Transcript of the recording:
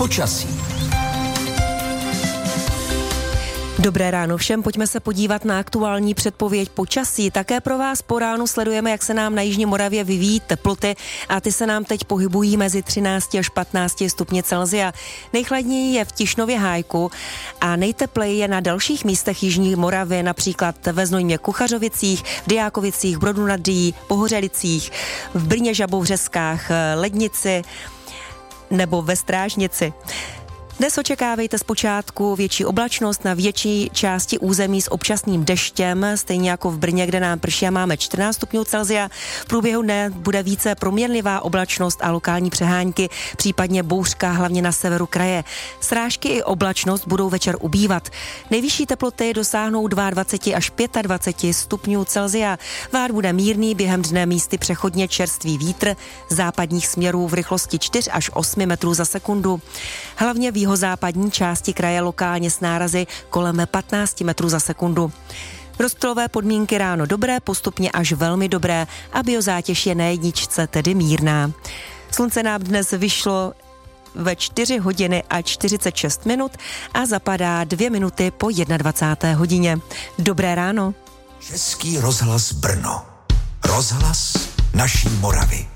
Počasí. Dobré ráno všem, pojďme se podívat na aktuální předpověď počasí. Také pro vás po ránu sledujeme, jak se nám na jižní Moravě vyvíjí teploty a ty se nám teď pohybují mezi 13 až 15 stupně Celsia. Nejchladněji je v Tišnově Hájku a nejtepleji je na dalších místech jižní Moravy, například ve Znojmě Kuchařovicích, v Dyjákovicích, Brodu nad Dyjí, Pohořelicích, v Brně Žabovřeskách, Lednici nebo ve Strážnici. Dnes očekávejte zpočátku větší oblačnost na větší části území s občasným deštěm, stejně jako v Brně, kde nám prší a máme 14 stupňů Celsia. V průběhu dne bude více proměnlivá oblačnost a lokální přehánky, případně bouřka, hlavně na severu kraje. Srážky i oblačnost budou večer ubývat. Nejvyšší teploty dosáhnou 22 až 25 stupňů Celsia. Vád bude mírný, během dne místy přechodně čerstvý vítr západních směrů v rychlosti 4 až 8 metrů za sekundu. Hlavně v jihozápadní části kraje lokálně s nárazy kolem 15 metrů za sekundu. Rozptylové podmínky ráno dobré, postupně až velmi dobré a biozátěž je na jedničce, tedy mírná. Slunce nám dnes vyšlo ve 4 hodiny a 46 minut a zapadá 2 minuty po 21. hodině. Dobré ráno. Český rozhlas Brno. Rozhlas naší Moravy.